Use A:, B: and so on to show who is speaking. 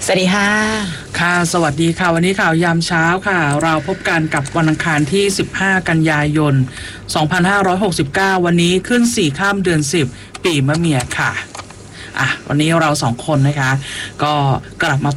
A: สวัสดีค่ะ
B: ค่ะสวัสดีค่ะวันนี้ข่าวยามเช้าค่ะเราพบกันกับวันอังคารที่15กันยายน2569วันนี้ขึ้น4ค่ำเดือน10ปีมะเมียค่ะวันนี้เรา2คนนะคะก็กลับมา